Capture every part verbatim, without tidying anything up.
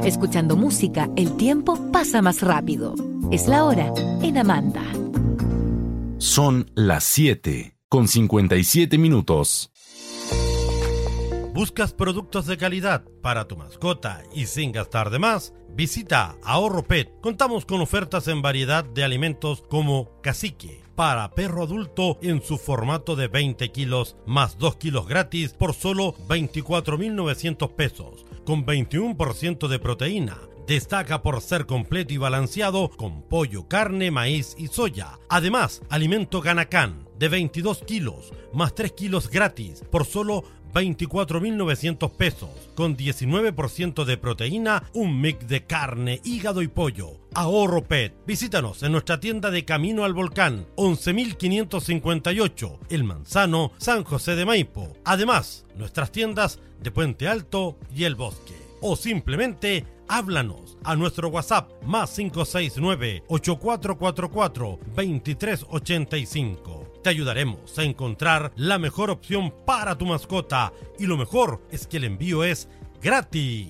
Escuchando música, el tiempo pasa más rápido. Es la hora en Amanda. Son las siete con cincuenta y siete minutos. ¿Buscas productos de calidad para tu mascota y sin gastar de más? Visita Ahorro Pet. Contamos con ofertas en variedad de alimentos como cacique para perro adulto en su formato de veinte kilos más dos kilos gratis por solo veinticuatro mil novecientos pesos, con veintiuno por ciento de proteína. Destaca por ser completo y balanceado con pollo, carne, maíz y soya. Además, alimento Ganacán de veintidós kilos más tres kilos gratis por solo veinticuatro mil novecientos pesos, con diecinueve por ciento de proteína, un mix de carne, hígado y pollo. Ahorro Pet. Visítanos en nuestra tienda de Camino al Volcán, once mil quinientos cincuenta y ocho, El Manzano, San José de Maipo. Además, nuestras tiendas de Puente Alto y El Bosque. O simplemente háblanos a nuestro WhatsApp más cinco seis nueve, ocho cuatro cuatro cuatro, dos tres ocho cinco. Te ayudaremos a encontrar la mejor opción para tu mascota y lo mejor es que el envío es gratis.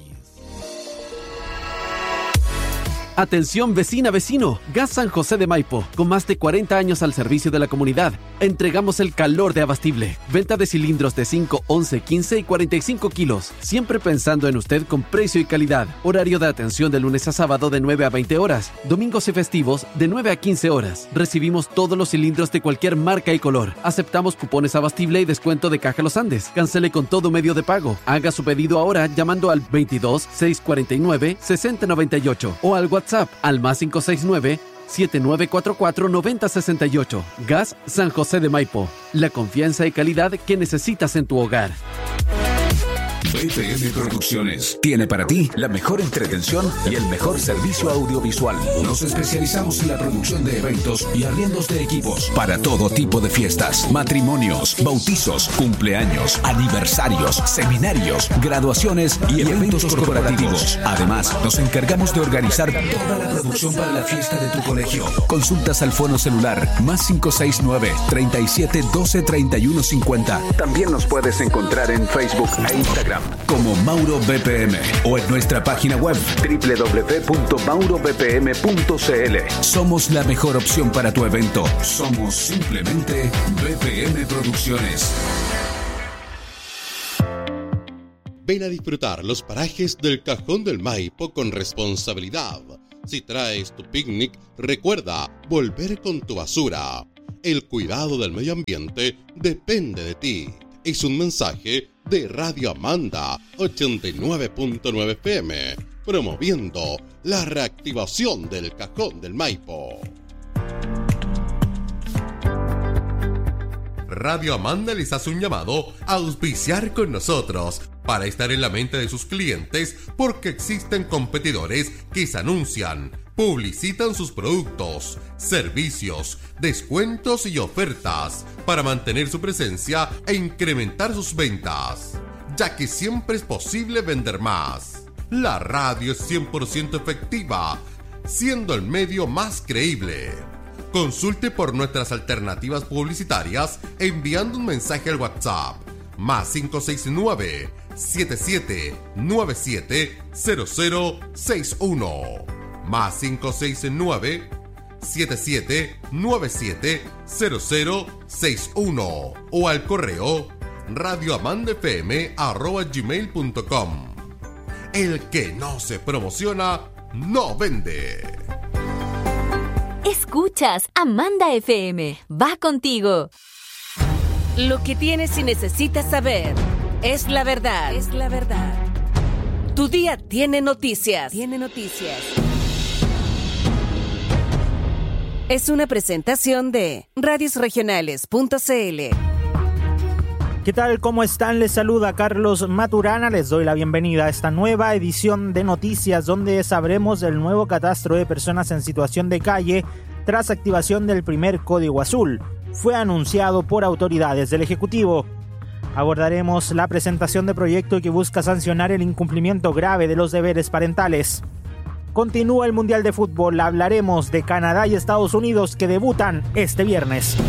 Atención vecina, vecino, Gas San José de Maipo, con más de cuarenta años al servicio de la comunidad. Entregamos el calor de Abastible. Venta de cilindros de cinco, once, quince y cuarenta y cinco kilos. Siempre pensando en usted con precio y calidad. Horario de atención de lunes a sábado de nueve a veinte horas. Domingos y festivos de nueve a quince horas. Recibimos todos los cilindros de cualquier marca y color. Aceptamos cupones Abastible y descuento de Caja Los Andes. Cancele con todo medio de pago. Haga su pedido ahora llamando al veintidós, seiscientos cuarenta y nueve, sesenta noventa y ocho o al WhatsApp al más cinco seis nueve, siete nueve cuatro cuatro, nueve cero seis ocho. Gas San José de Maipo. La confianza y calidad que necesitas en tu hogar. B P M Producciones tiene para ti la mejor entretención y el mejor servicio audiovisual. Nos especializamos en la producción de eventos y arriendos de equipos para todo tipo de fiestas, matrimonios, bautizos, cumpleaños, aniversarios, seminarios, graduaciones y eventos corporativos. Además, nos encargamos de organizar toda la producción para la fiesta de tu colegio. Consultas al fono celular más cinco seis nueve, treinta y siete, doce, treinta y uno cincuenta. También nos puedes encontrar en Facebook e Instagram como Mauro B P M o en nuestra página web doble u doble u doble u punto mauro b p m punto c l. Somos la mejor opción para tu evento. Somos simplemente B P M Producciones. Ven a disfrutar los parajes del Cajón del Maipo con responsabilidad. Si traes tu picnic, recuerda volver con tu basura. El cuidado del medio ambiente depende de ti. Es un mensaje de Radio Amanda ochenta y nueve punto nueve F M, promoviendo la reactivación del Cajón del Maipo. Radio Amanda les hace un llamado a auspiciar con nosotros para estar en la mente de sus clientes, porque existen competidores que se anuncian, publicitan sus productos, servicios, descuentos y ofertas para mantener su presencia e incrementar sus ventas, ya que siempre es posible vender más. La radio es cien por ciento efectiva, siendo el medio más creíble. Consulte por nuestras alternativas publicitarias enviando un mensaje al WhatsApp más cinco seis nueve, siete siete nueve siete, cero cero seis uno más cinco seis nueve, siete siete nueve siete, cero cero seis uno o al correo radioamandafm arroba gmail punto com. El que no se promociona no vende. Escuchas Amanda F M. Va contigo. Lo que tienes y necesitas saber es la verdad. Es la verdad. Tu día tiene noticias. Tiene noticias. Es una presentación de radios regionales punto c l. ¿Qué tal? ¿Cómo están? Les saluda Carlos Maturana. Les doy la bienvenida a esta nueva edición de Noticias, donde sabremos del nuevo catastro de personas en situación de calle tras activación del primer Código Azul. Fue anunciado por autoridades del Ejecutivo. Abordaremos la presentación de proyecto que busca sancionar el incumplimiento grave de los deberes parentales. Continúa el Mundial de Fútbol. Hablaremos de Canadá y Estados Unidos que debutan este viernes.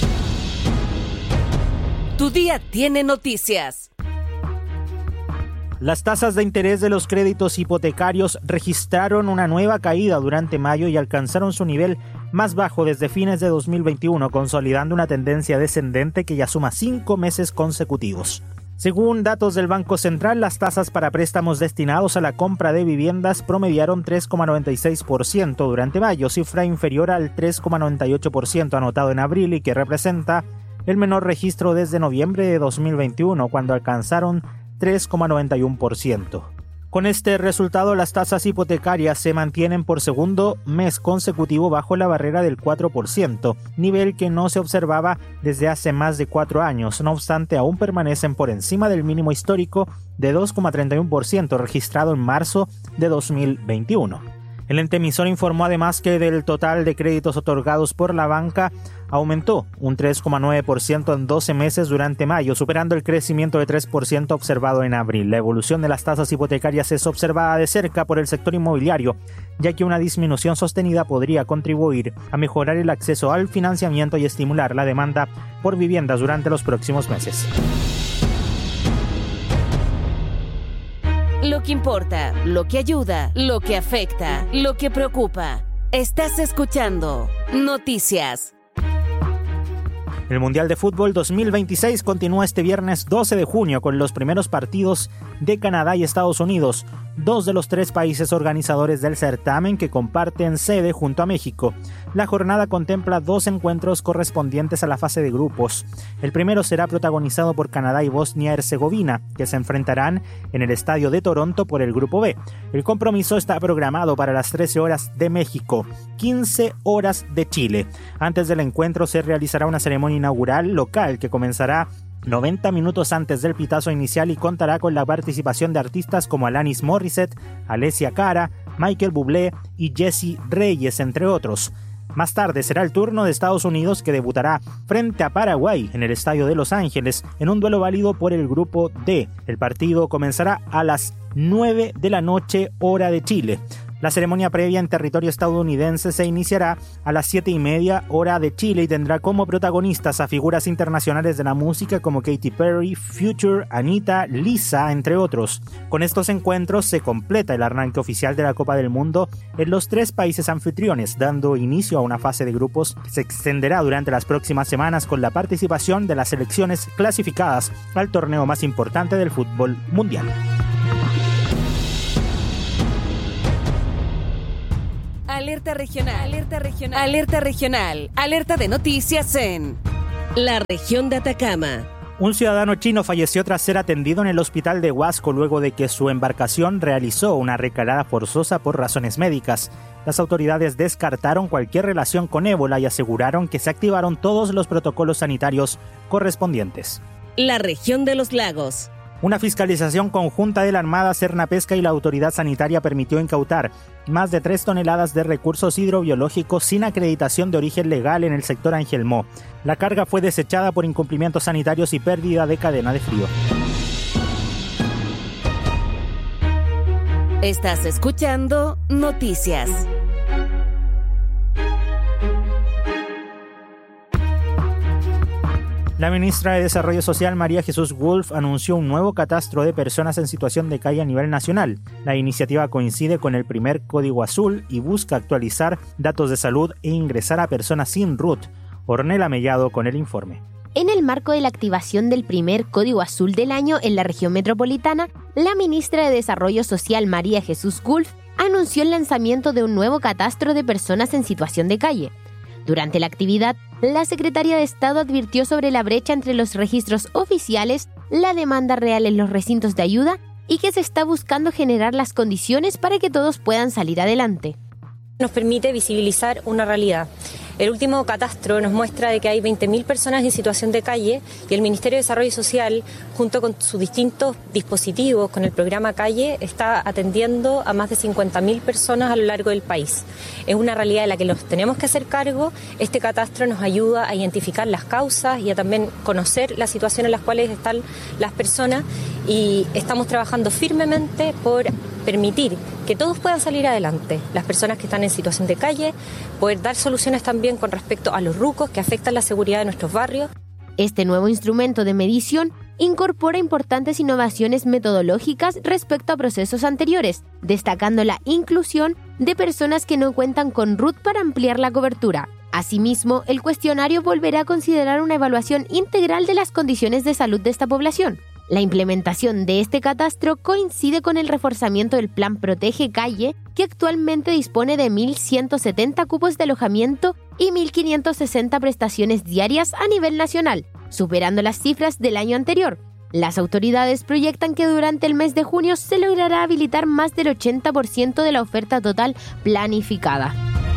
Tu día tiene noticias. Las tasas de interés de los créditos hipotecarios registraron una nueva caída durante mayo y alcanzaron su nivel más bajo desde fines de dos mil veintiuno, consolidando una tendencia descendente que ya suma cinco meses consecutivos. Según datos del Banco Central, las tasas para préstamos destinados a la compra de viviendas promediaron tres coma noventa y seis por ciento durante mayo, cifra inferior al tres coma noventa y ocho por ciento anotado en abril y que representa el menor registro desde noviembre de dos mil veintiuno, cuando alcanzaron tres coma noventa y uno por ciento. Con este resultado, las tasas hipotecarias se mantienen por segundo mes consecutivo bajo la barrera del cuatro por ciento, nivel que no se observaba desde hace más de cuatro años. No obstante, aún permanecen por encima del mínimo histórico de dos coma treinta y uno por ciento registrado en marzo de dos mil veintiuno. El ente emisor informó además que del total de créditos otorgados por la banca aumentó un tres coma nueve por ciento en doce meses durante mayo, superando el crecimiento de tres por ciento observado en abril. La evolución de las tasas hipotecarias es observada de cerca por el sector inmobiliario, ya que una disminución sostenida podría contribuir a mejorar el acceso al financiamiento y estimular la demanda por viviendas durante los próximos meses. Lo que importa, lo que ayuda, lo que afecta, lo que preocupa. Estás escuchando Noticias. El Mundial de Fútbol dos mil veintiséis continúa este viernes doce de junio con los primeros partidos de Canadá y Estados Unidos, dos de los tres países organizadores del certamen que comparten sede junto a México. La jornada contempla dos encuentros correspondientes a la fase de grupos. El primero será protagonizado por Canadá y Bosnia-Herzegovina, que se enfrentarán en el estadio de Toronto por el Grupo B. El compromiso está programado para las trece horas de México, quince horas de Chile. Antes del encuentro se realizará una ceremonia inaugural local que comenzará noventa minutos antes del pitazo inicial y contará con la participación de artistas como Alanis Morissette, Alessia Cara, Michael Bublé y Jessie Reyes, entre otros. Más tarde será el turno de Estados Unidos, que debutará frente a Paraguay en el estadio de Los Ángeles en un duelo válido por el Grupo D. El partido comenzará a las nueve de la noche, hora de Chile. La ceremonia previa en territorio estadounidense se iniciará a las siete y media hora de Chile y tendrá como protagonistas a figuras internacionales de la música como Katy Perry, Future, Anita, Lisa, entre otros. Con estos encuentros se completa el arranque oficial de la Copa del Mundo en los tres países anfitriones, dando inicio a una fase de grupos que se extenderá durante las próximas semanas con la participación de las selecciones clasificadas al torneo más importante del fútbol mundial. Alerta regional, alerta regional, alerta regional, alerta de noticias en la región de Atacama. Un ciudadano chino falleció tras ser atendido en el hospital de Huasco luego de que su embarcación realizó una recalada forzosa por razones médicas. Las autoridades descartaron cualquier relación con ébola y aseguraron que se activaron todos los protocolos sanitarios correspondientes. La región de los lagos. Una fiscalización conjunta de la Armada, Cernapesca y la Autoridad Sanitaria permitió incautar más de tres toneladas de recursos hidrobiológicos sin acreditación de origen legal en el sector Angelmó. La carga fue desechada por incumplimientos sanitarios y pérdida de cadena de frío. Estás escuchando Noticias. La ministra de Desarrollo Social, María Jesús Wolf, anunció un nuevo catastro de personas en situación de calle a nivel nacional. La iniciativa coincide con el primer Código Azul y busca actualizar datos de salud e ingresar a personas sin R U T. Ornella Mellado con el informe. En el marco de la activación del primer Código Azul del año en la región metropolitana, la ministra de Desarrollo Social, María Jesús Wolf, anunció el lanzamiento de un nuevo catastro de personas en situación de calle. Durante la actividad, la Secretaría de Estado advirtió sobre la brecha entre los registros oficiales, la demanda real en los recintos de ayuda y que se está buscando generar las condiciones para que todos puedan salir adelante. Nos permite visibilizar una realidad. El último catastro nos muestra de que hay veinte mil personas en situación de calle y el Ministerio de Desarrollo Social, junto con sus distintos dispositivos, con el programa Calle, está atendiendo a más de cincuenta mil personas a lo largo del país. Es una realidad de la que nos tenemos que hacer cargo. Este catastro nos ayuda a identificar las causas y a también conocer la situación en las cuales están las personas, y estamos trabajando firmemente por permitir que todos puedan salir adelante, las personas que están en situación de calle, poder dar soluciones también con respecto a los rucos que afectan la seguridad de nuestros barrios. Este nuevo instrumento de medición incorpora importantes innovaciones metodológicas respecto a procesos anteriores, destacando la inclusión de personas que no cuentan con R U T para ampliar la cobertura. Asimismo, el cuestionario volverá a considerar una evaluación integral de las condiciones de salud de esta población. La implementación de este catastro coincide con el reforzamiento del Plan Protege Calle, que actualmente dispone de mil ciento setenta cupos de alojamiento y mil quinientas sesenta prestaciones diarias a nivel nacional, superando las cifras del año anterior. Las autoridades proyectan que durante el mes de junio se logrará habilitar más del ochenta por ciento de la oferta total planificada.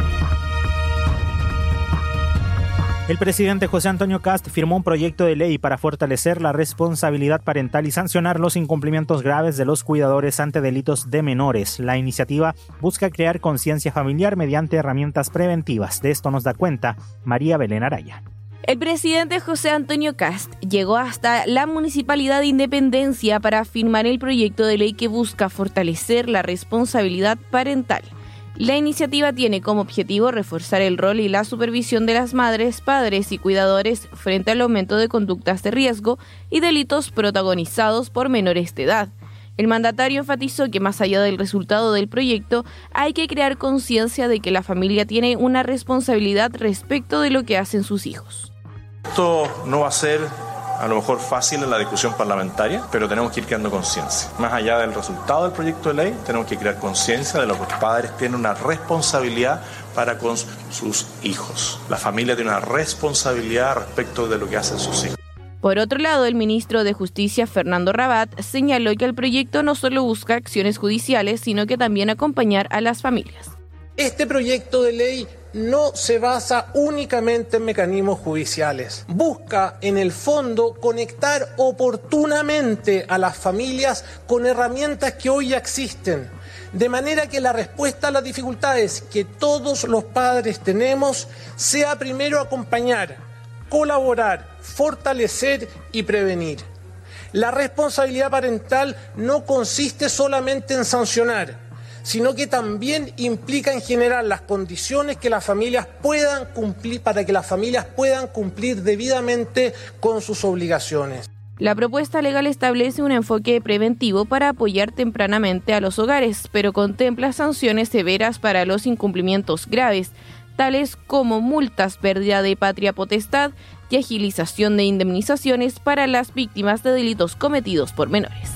El presidente José Antonio Kast firmó un proyecto de ley para fortalecer la responsabilidad parental y sancionar los incumplimientos graves de los cuidadores ante delitos de menores. La iniciativa busca crear conciencia familiar mediante herramientas preventivas. De esto nos da cuenta María Belén Araya. El presidente José Antonio Kast llegó hasta la Municipalidad de Independencia para firmar el proyecto de ley que busca fortalecer la responsabilidad parental. La iniciativa tiene como objetivo reforzar el rol y la supervisión de las madres, padres y cuidadores frente al aumento de conductas de riesgo y delitos protagonizados por menores de edad. El mandatario enfatizó que más allá del resultado del proyecto, hay que crear conciencia de que la familia tiene una responsabilidad respecto de lo que hacen sus hijos. Esto no va a ser a lo mejor fácil en la discusión parlamentaria, pero tenemos que ir creando conciencia. Más allá del resultado del proyecto de ley, tenemos que crear conciencia de lo que los padres tienen una responsabilidad para con sus hijos. La familia tiene una responsabilidad respecto de lo que hacen sus hijos. Por otro lado, el ministro de Justicia, Fernando Rabat, señaló que el proyecto no solo busca acciones judiciales, sino que también acompañar a las familias. Este proyecto de ley no se basa únicamente en mecanismos judiciales. Busca, en el fondo, conectar oportunamente a las familias con herramientas que hoy ya existen, de manera que la respuesta a las dificultades que todos los padres tenemos sea primero acompañar, colaborar, fortalecer y prevenir. La responsabilidad parental no consiste solamente en sancionar, sino que también implica en generar las condiciones que las familias puedan cumplir para que las familias puedan cumplir debidamente con sus obligaciones. La propuesta legal establece un enfoque preventivo para apoyar tempranamente a los hogares, pero contempla sanciones severas para los incumplimientos graves, tales como multas, pérdida de patria potestad y agilización de indemnizaciones para las víctimas de delitos cometidos por menores.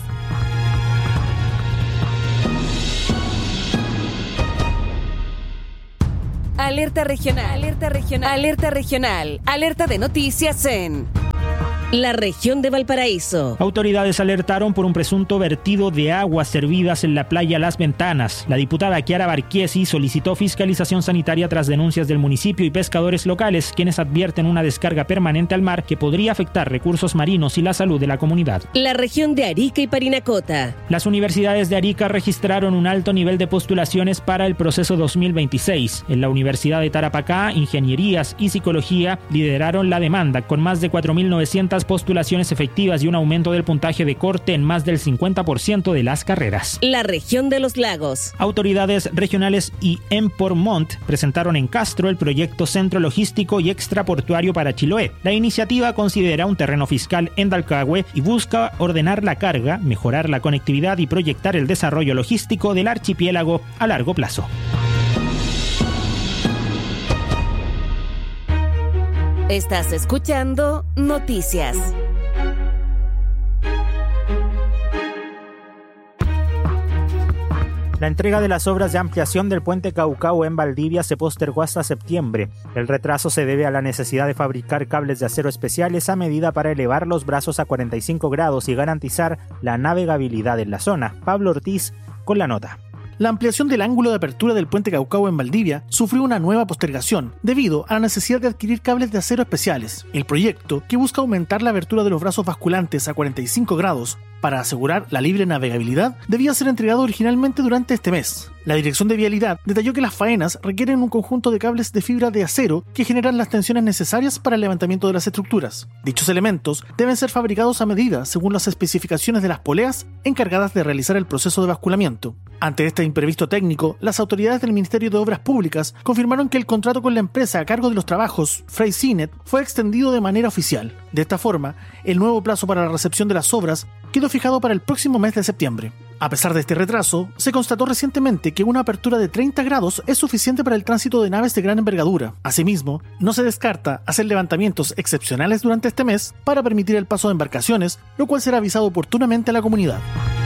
Alerta regional, alerta regional, alerta regional, alerta de noticias en la región de Valparaíso. Autoridades alertaron por un presunto vertido de aguas servidas en la playa Las Ventanas. La diputada Kiara Barquiesi solicitó fiscalización sanitaria tras denuncias del municipio y pescadores locales, quienes advierten una descarga permanente al mar que podría afectar recursos marinos y la salud de la comunidad. La región de Arica y Parinacota. Las universidades de Arica registraron un alto nivel de postulaciones para el proceso dos mil veintiséis. En la Universidad de Tarapacá, Ingenierías y Psicología lideraron la demanda, con más de cuatro mil novecientas postulaciones efectivas y un aumento del puntaje de corte en más del cincuenta por ciento de las carreras. La región de los lagos. Autoridades regionales y Empormont presentaron en Castro el proyecto Centro Logístico y Extraportuario para Chiloé. La iniciativa considera un terreno fiscal en Dalcahue y busca ordenar la carga, mejorar la conectividad y proyectar el desarrollo logístico del archipiélago a largo plazo. Estás escuchando Noticias. La entrega de las obras de ampliación del puente Caucao en Valdivia se postergó hasta septiembre. El retraso se debe a la necesidad de fabricar cables de acero especiales a medida para elevar los brazos a cuarenta y cinco grados y garantizar la navegabilidad en la zona. Pablo Ortiz con la nota. La ampliación del ángulo de apertura del puente Caucao en Valdivia sufrió una nueva postergación debido a la necesidad de adquirir cables de acero especiales. El proyecto, que busca aumentar la abertura de los brazos basculantes a cuarenta y cinco grados para asegurar la libre navegabilidad, debía ser entregado originalmente durante este mes. La Dirección de Vialidad detalló que las faenas requieren un conjunto de cables de fibra de acero que generan las tensiones necesarias para el levantamiento de las estructuras. Dichos elementos deben ser fabricados a medida según las especificaciones de las poleas encargadas de realizar el proceso de basculamiento. Ante este imprevisto técnico, las autoridades del Ministerio de Obras Públicas confirmaron que el contrato con la empresa a cargo de los trabajos, Freisinet, fue extendido de manera oficial. De esta forma, el nuevo plazo para la recepción de las obras quedó fijado para el próximo mes de septiembre. A pesar de este retraso, se constató recientemente que una apertura de treinta grados es suficiente para el tránsito de naves de gran envergadura. Asimismo, no se descarta hacer levantamientos excepcionales durante este mes para permitir el paso de embarcaciones, lo cual será avisado oportunamente a la comunidad.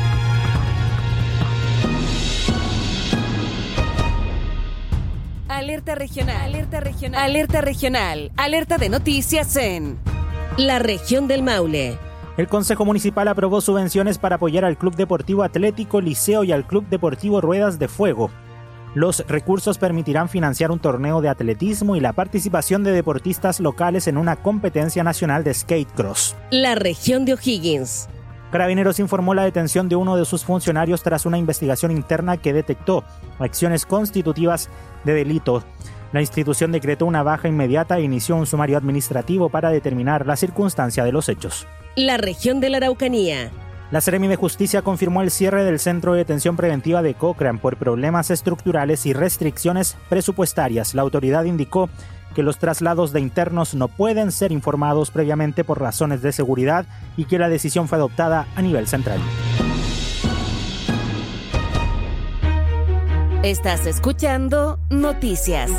Alerta regional, alerta regional, alerta regional, alerta de noticias en la región del Maule. El Consejo Municipal aprobó subvenciones para apoyar al Club Deportivo Atlético Liceo y al Club Deportivo Ruedas de Fuego. Los recursos permitirán financiar un torneo de atletismo y la participación de deportistas locales en una competencia nacional de skate cross. La región de O'Higgins. Carabineros informó la detención de uno de sus funcionarios tras una investigación interna que detectó acciones constitutivas de delito. La institución decretó una baja inmediata e inició un sumario administrativo para determinar la circunstancia de los hechos. La región de la Araucanía. La Seremi de Justicia confirmó el cierre del Centro de Detención Preventiva de Cochrane por problemas estructurales y restricciones presupuestarias. La autoridad indicó que los traslados de internos no pueden ser informados previamente por razones de seguridad y que la decisión fue adoptada a nivel central. Estás escuchando Noticias.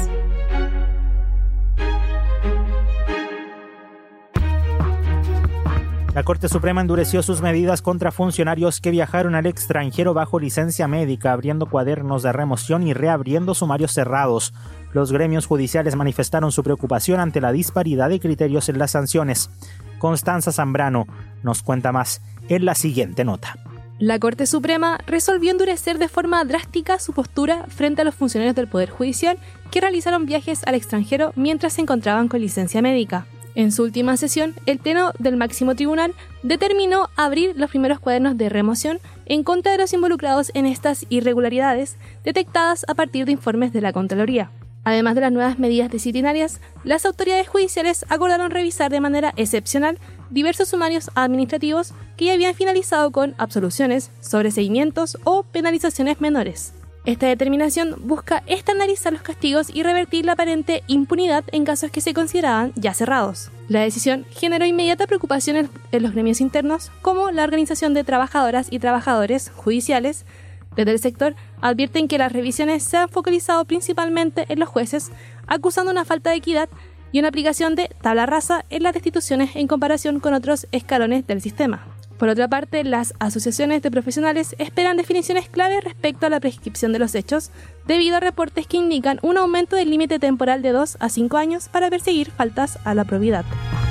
La Corte Suprema endureció sus medidas contra funcionarios que viajaron al extranjero bajo licencia médica, abriendo cuadernos de remoción y reabriendo sumarios cerrados. Los gremios judiciales manifestaron su preocupación ante la disparidad de criterios en las sanciones. Constanza Zambrano nos cuenta más en la siguiente nota. La Corte Suprema resolvió endurecer de forma drástica su postura frente a los funcionarios del Poder Judicial que realizaron viajes al extranjero mientras se encontraban con licencia médica. En su última sesión, el Pleno del Máximo Tribunal determinó abrir los primeros cuadernos de remoción en contra de los involucrados en estas irregularidades detectadas a partir de informes de la Contraloría. Además de las nuevas medidas disciplinarias, las autoridades judiciales acordaron revisar de manera excepcional diversos sumarios administrativos que ya habían finalizado con absoluciones, sobreseimientos o penalizaciones menores. Esta determinación busca estandarizar los castigos y revertir la aparente impunidad en casos que se consideraban ya cerrados. La decisión generó inmediata preocupación en los gremios internos, como la Organización de Trabajadoras y Trabajadores Judiciales. Desde el sector advierten que las revisiones se han focalizado principalmente en los jueces, acusando una falta de equidad y una aplicación de tabla rasa en las destituciones en comparación con otros escalones del sistema. Por otra parte, las asociaciones de profesionales esperan definiciones clave respecto a la prescripción de los hechos, debido a reportes que indican un aumento del límite temporal de dos a cinco años para perseguir faltas a la probidad.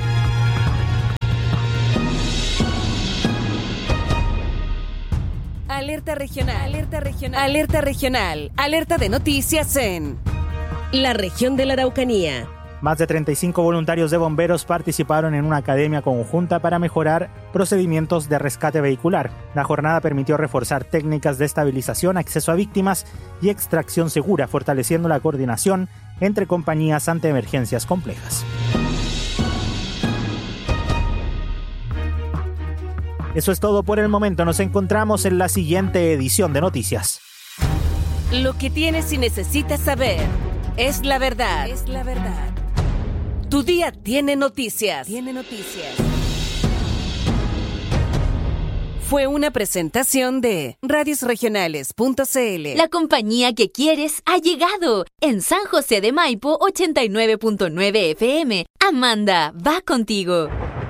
Alerta regional, alerta regional, alerta regional, alerta de noticias en la región de la Araucanía. Más de treinta y cinco voluntarios de bomberos participaron en una academia conjunta para mejorar procedimientos de rescate vehicular. La jornada permitió reforzar técnicas de estabilización, acceso a víctimas y extracción segura, fortaleciendo la coordinación entre compañías ante emergencias complejas. Eso es todo por el momento. Nos encontramos en la siguiente edición de Noticias. Lo que tienes y necesitas saber es la verdad. Es la verdad. Tu día tiene noticias. Tiene noticias. Fue una presentación de radios regionales punto c l. La compañía que quieres ha llegado. En San José de Maipo, ochenta y nueve punto nueve F M. Amanda, va contigo.